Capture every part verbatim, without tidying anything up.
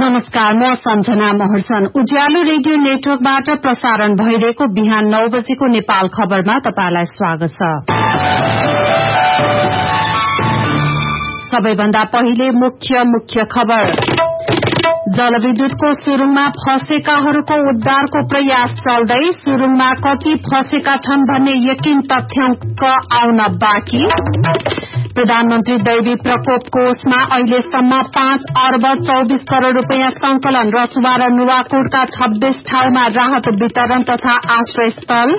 नमस्कार, म सम्झना महर्जन। उज्यालो रेडियो नेटवर्कबाट प्रसारण भइरहेको बिहान नौ बजेको नेपाल खबरमा तपाईलाई स्वागत छ। सबैभन्दा पहिले मुख्य मुख्य खबर। जलविद्युतको सुरुङमा फँसेकाहरूको उद्धारको प्रयास चल्दै, सुरुङमा कति फँसेका छन् भन्ने यकिन तथ्याङ्क आउन बाँकी। प्रधानमन्त्री दैवी प्रकोप कोषमा अहिलेसम्म पाँच अर्ब चौबिस करोड़ रूपियाँ संकलन। रसुवा र नुवाकोटका छब्बीस ठाउँमा राहत वितरण तथा आश्रय स्थल।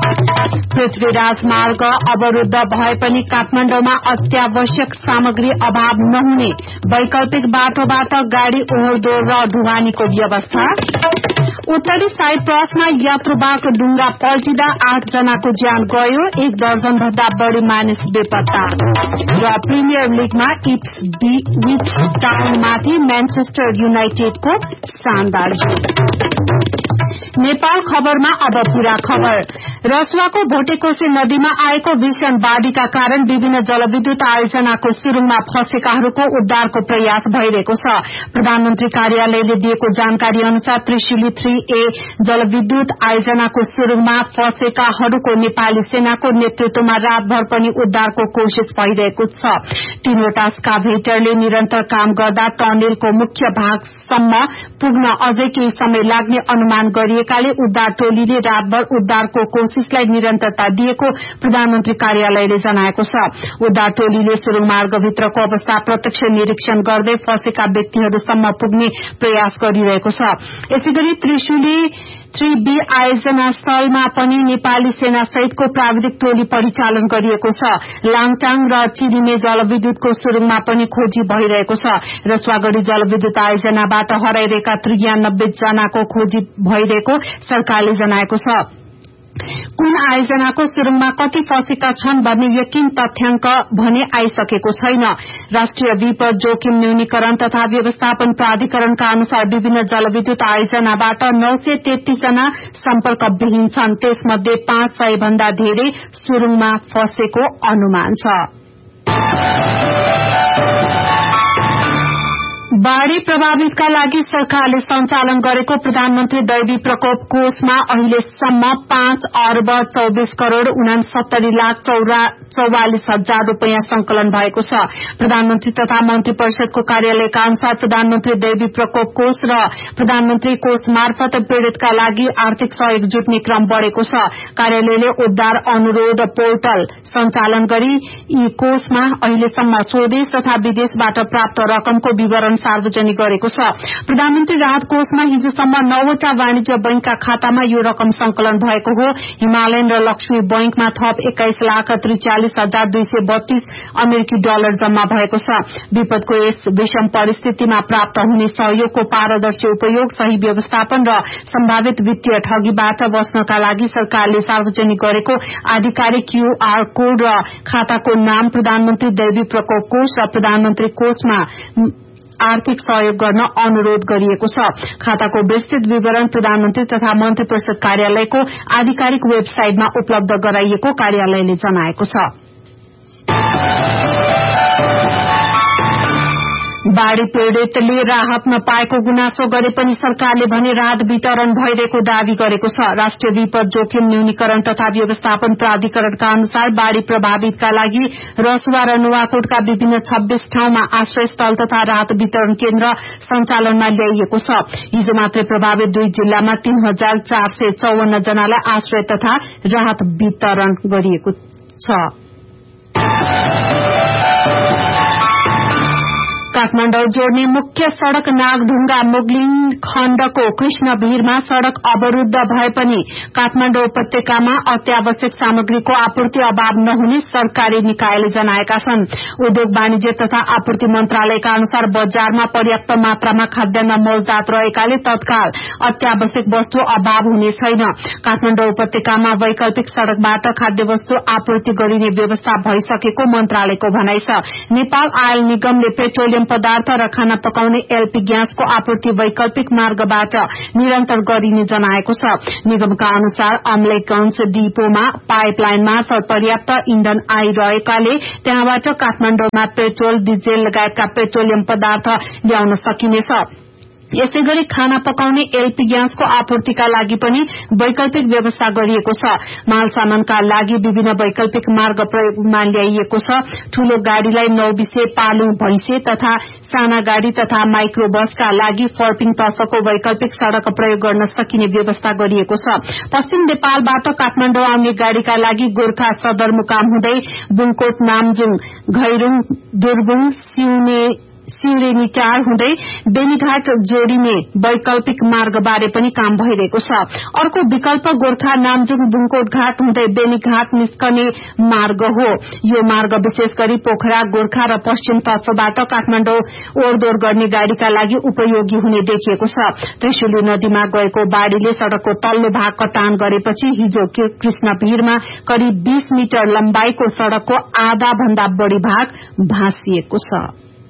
पृथ्वी राजमार्ग अवरूद्ध भए पनि काठमाडौँमा अत्यावश्यक सामग्री अभाव नहुने, वैकल्पिक बाटोबाट गाड़ी ओहोरदोहोर र ढुवानीको व्यवस्था। उत्तरी साइप्रसमा यात्रुवाहक डुङ्गा पल्टिँदा आठ जनाको ज्यान गयो, एक दर्जन भन्दा बढ़ी मानिस बेपत्ता। र प्रिमियर लीगमा इप्सविच टाउनमाथि म्यानचेस्टर युनाइटेडको शानदार जित। नेपाल खबरमा अब पूरा खबर। रसुवाको भोटेकोशी नदीमा आएको भीषण बाढ़ीका कारण विभिन्न जलविद्युत आयोजनाको सुरुङमा फँसेकाहरूको उद्धारको प्रयास भइरहेको छ। प्रधानमन्त्री कार्यालयले दिएको जानकारी अनुसार त्रिशुली थ्री ए जलविद्युत आयोजनाको सुरुङमा फँसेकाहरूको नेपाली सेनाको नेतृत्वमा रातभर पनि उद्धारको कोशिश भइरहेको छ। तीनवटा स्काभेटरले निरन्तर काम गर्दा टनेलको मुख्य भागसम्म पुग्न अझै केही समय लाग्ने अनुमान गरिएकाले उद्धार टोलीले रातभर उद्धारको कोशिशलाई निरन्तरता दिएको प्रधानमन्त्री कार्यालयले जनाएको छ। उद्धार टोलीले सुरुङ मार्गभित्रको अवस्था प्रत्यक्ष निरीक्षण गर्दै फँसेका व्यक्तिहरूसम्म पुग्ने प्रयास गरिरहेको छ। यसैगरी त्रिशुली थ्री बी आयोजना स्थलमा पनि नेपाली सेना सहितको प्राविधिक टोली परिचालन गरिएको छ। लाङटाङ र चिरिमे जलविद्युतको सुरुङमा पनि खोजी भइरहेको छ। रसुवागढ़ी जलविद्युत आयोजनाबाट हराइरहेका त्रियानब्बे जनाको खोजी भइरहेको सरकारले जनाएको छ। कुन आयोजनाको सुरुङमा कति फँसेका छन् भन्ने यकिन तथ्याङ्क भने आइसकेको छैन। राष्ट्रिय विपद जोखिम न्यूनीकरण तथा व्यवस्थापन प्राधिकरणका अनुसार विभिन्न जलविद्युत आयोजनाबाट नौ सय तेत्तीस जना सम्पर्कविहीन छन्। त्यसमध्ये पाँच सय भन्दा धेरै सुरुङमा फँसेको अनुमान छ। बाढ़ी प्रभावितका लागि सरकारले सञ्चालन गरेको प्रधानमन्त्री दैवी प्रकोप कोषमा अहिलेसम्म पाँच अर्ब चौबिस करोड़ उनासत्तरी लाख चौवालिस हजार रूपियाँ संकलन भएको छ। प्रधानमन्त्री तथा मन्त्री परिषदको कार्यालयका अनुसार प्रधानमन्त्री दैवी प्रकोप कोष र प्रधानमन्त्री कोष मार्फत पीड़ितका लागि आर्थिक सहयोग जुट्ने क्रम बढ़ेको छ। कार्यालयले उद्धार अनुरोध पोर्टल सञ्चालन गरी यी कोषमा अहिलेसम्म स्वदेश तथा विदेशबाट प्राप्त रकमको विवरण सार्वजनिक गरेको छ। प्रधानमन्त्री राहत कोषमा हिजोसम्म नौवटा वाणिज्य बैंकका खातामा यो रकम संकलन भएको हो। हिमालयन र लक्ष्मी बैंकमा थप एक्काइस लाख त्रिचालिस हजार दुई सय बत्तीस अमेरिकी डलर जम्मा भएको छ। विपदको यस विषम परिस्थितिमा प्राप्त हुने सहयोगको पारदर्शी उपयोग, सही व्यवस्थापन र सम्भावित वित्तीय ठगीबाट बच्नका लागि सरकारले सार्वजनिक गरेको आधिकारिक क्यूआर कोड र खाताको नाम प्रधानमन्त्री दैवी प्रकोप कोष र प्रधानमन्त्री कोषमा आर्थिक सहयोग गर्न अनुरोध गरिएको छ। खाताको विस्तृत विवरण प्रधानमन्त्री तथा मन्त्री परिषद कार्यालयको आधिकारिक वेबसाइटमा उपलब्ध गराइएको कार्यालयले जनाएको छ। बाढ़ी पीड़ितले राहत नपाएको गुनासो गरे पनि सरकारले भने राहत वितरण भइरहेको दावी गरेको छ। राष्ट्रिय विपद जोखिम न्यूनीकरण तथा व्यवस्थापन प्राधिकरणका अनुसार बाढ़ी प्रभावितका लागि रसुवा र नुवाकोटका विभिन्न छब्बीस ठाउँमा आश्रय स्थल तथा राहत वितरण केन्द्र सञ्चालनमा ल्याइएको छ। हिजो मात्रै प्रभावित दुई जिल्लामा तीन हजार चार सय चौवन्न जनालाई आश्रय तथा राहत वितरण गरिएको छ। काठमाडौँ जोड्ने मुख्य सड़क नागढुङ्गा मुगलिङ खण्डको कृष्णभिरमा सड़क अवरूद्ध भए पनि काठमाडौँ उपत्यकामा अत्यावश्यक सामग्रीको आपूर्ति अभाव नहुने सरकारी निकायले जनाएका छन्। उद्योग वाणिज्य तथा आपूर्ति मन्त्रालयका अनुसार बजारमा पर्याप्त मात्रामा खाद्यान्न मौजदात रहेकाले तत्काल अत्यावश्यक वस्तु अभाव हुने छैन। काठमाडौँ उपत्यकामा वैकल्पिक सड़कबाट खाद्य वस्तु आपूर्ति गरिने व्यवस्था भइसकेको मन्त्रालयको भनाइ छ। नेपाल आयल निगमले पेट्रोलियम पदार्थ र खाना पकाउने एलपी ग्यासको आपूर्ति वैकल्पिक मार्गबाट निरन्तर गरिने जनाएको छ। निगमका अनुसार अमलेखगंज डिपोमा पाइपलाइन मार्फत पर्याप्त इन्धन आइरहेकाले त्यहाँबाट काठमाडौँमा पेट्रोल, डिजेल लगायतका पेट्रोलियम पदार्थ ल्याउन सकिनेछ। यसैगरी खाना पकाउने एलपी ग्यासको आपूर्तिका लागि पनि वैकल्पिक व्यवस्था गरिएको छ। माल सामानका लागि विभिन्न वैकल्पिक मार्ग प्रयोगमा ल्याइएको छ। ठूलो गाड़ीलाई नौबिसे, पालु, भैंसे तथा साना गाड़ी तथा माइक्रो बसका लागि फर्पिङ तर्फको वैकल्पिक सड़क प्रयोग गर्न सकिने व्यवस्था गरिएको छ। पश्चिम नेपालबाट काठमाडौँ आउने गाड़ीका लागि गोर्खा सदरमुकाम हुँदै बुङकोट, नामजुङ, घैरुङ, दुर्बुङ, सिउने सिउरेनीटार हुँदै बेनीघाट जोडिने वैकल्पिक मार्गबारे पनि काम भइरहेको छ। अर्को विकल्प गोर्खा नामजुङ बुङकोट घाट हुँदै बेनीघाट निस्कने मार्ग हो। यो मार्ग विशेष गरी पोखरा, गोर्खा र पश्चिम तर्फबाट काठमाडौँ ओहोरदोहोर गर्ने गाड़ीका लागि उपयोगी हुने देखिएको छ। त्रिशुली नदीमा गएको बाढ़ीले सड़कको तल्लो भाग कटान गरेपछि हिजो कृष्णपीरमा करिब बीस मिटर लम्बाईको सड़कको आधा भन्दा बढ़ी भाग भाँसिएको छ।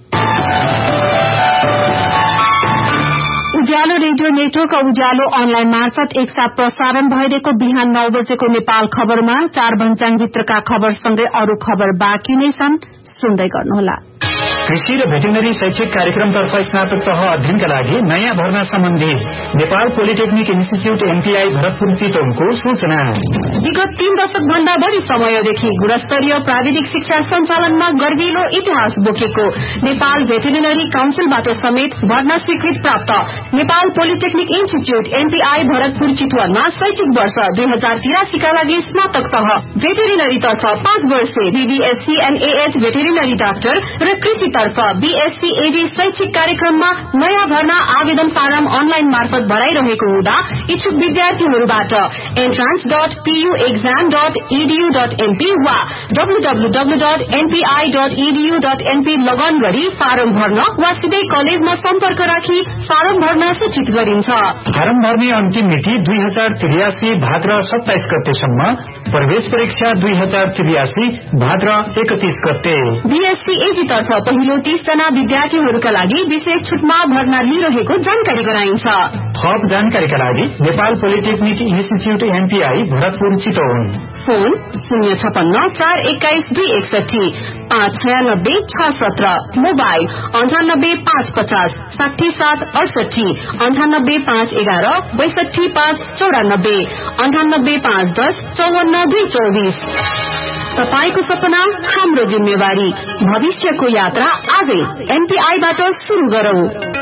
उज्यालो रेडियो नेटवर्क र उज्यालो अनलाइन मार्फत एकसाथ प्रसारण भइरहेको बिहान नौ बजेको नेपाल खबरमा चार भन्चाङभित्रका खबरसँगै अरू खबर बाँकी नै छन्, सुन्दै गर्नुहोला। कृषि र भेटेरिनरी शैक्षिक कार्यक्रमतर्फ स्नातक तह अध्ययनका लागि नयाँ भर्ना सम्बन्धी Nepal polytechnic institute MPI Bharatpur चितवनको सूचना। विगत तीन दशक भन्दा बढ़ी समयदेखि गुणस्तरीय प्राविधिक शिक्षा सञ्चालनमा गर्विलो इतिहास बोकेको नेपाल भेटेरिनरी काउन्सिलबाट समेत भर्ना स्वीकृत प्राप्त Nepal polytechnic institute MPI Bharatpur चितवनमा शैक्षिक वर्ष दुई हजार तिरासीका लागि स्नातक तह भेटेरिनरी तर्फ पाँच वर्षे बीबीएससी एनएएच भेटेरिनरी डाक्टर र कृषि तर्फ बीएससी एडी शैक्षिक कार्यक्रममा नयाँ भर्ना आवेदन फारम अनलाइन मार्फत भराइरहेको हुँदा इच्छुक विद्यार्थीहरूबाट entrance dot PU exam dot EDU dot NP वा डब्ल्यूडब्ल्यूडब्ल्यू dot NPI dot EDU dot NP लगन गरी फारम भर्न वा सिधै कलेजमा सम्पर्क राखी फारम भर्न सूचित गरिन्छ। फारम भर्ने अन्तिम मिति दुई हजार त्रियासी भाद्र सत्ताइस गतेसम्म, प्रवेश परीक्षा दुई हजार त्रियासी भाद्र एकतीस गते। बीएससी एजी तर्फ पहिलो तीस जना विद्यार्थीहरूका लागि विशेष छुटमा भर्ना लिइरहेको जानकारी गराइन्छ। थप जानकारीका लागि Nepal polytechnic institute MPI Bharatpur Chitwan, phone शून्य छपन्न चार एक्काइस दुई एकसठी पाँच छयानब्बे छ सत्र, मोबाइल अन्ठानब्बे पाँच पचास साठी सात अडसठी, अन्ठानब्बे पाँच एघार बैसठी पाँच चौरानब्बे, अन्ठानब्बे पाँच दस चौवन्न दुई चौबीस। तपाईको सपना हाम्रो जिम्मेवारी, भविष्यको यात्रा आजै एमपीआईबाट शुरू गरौं।